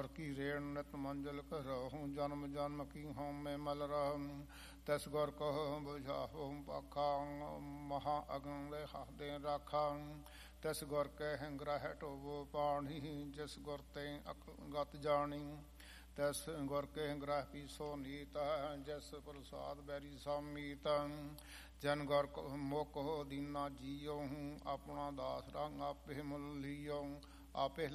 गुर की रेण नित मंजिल करहूँ, जन्म जन्म की हों मैं मल रहूँ। तस गुर कहो बुझाहूँ पाखा, महा अगन ले हादे राखा। तस गुर कह ग्रह टोबो पाणी, जिस गुर ते गत जानी। तस गुर के ग्रह पीसो नीत, जस प्रसाद बैरी सामीत। जन गुर मुख हो दीना जियो, अपना दास रंग आपे मुल लियो। आपे